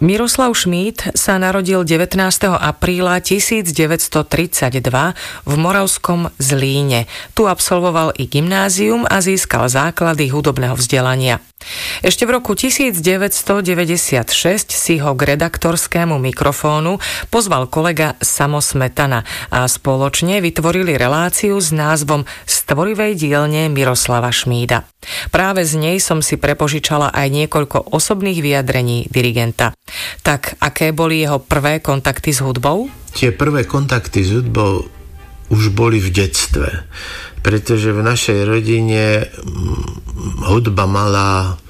Miroslav Šmíd sa narodil 19. apríla 1932 v moravskom Zlíne. Tu absolvoval i gymnázium a získal základy hudobného vzdelania. Ešte v roku 1996 si ho k redaktorskému mikrofónu pozval kolega Samo Smetana a spoločne vytvorili reláciu s názvom Z tvorivej dielne Miroslava Šmída. Práve z nej som si prepožičala aj niekoľko osobných vyjadrení dirigenta. Tak aké boli jeho prvé kontakty s hudbou? Tie prvé kontakty s hudbou už boli v detstve, pretože v našej rodine hudba mala